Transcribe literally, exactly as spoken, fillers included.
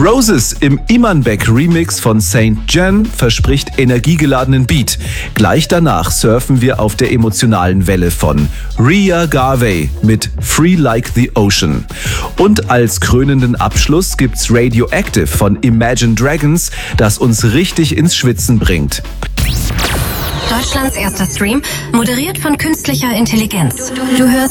Roses im Imanbek Remix von Saint John verspricht energiegeladenen Beat. Gleich danach surfen wir auf der emotionalen Welle von Ria Garvey mit Free Like the Ocean. Und als krönenden Abschluss gibt's Radioactive von Imagine Dragons, das uns richtig ins Schwitzen bringt. Deutschlands erster Stream, moderiert von künstlicher Intelligenz. Du hörst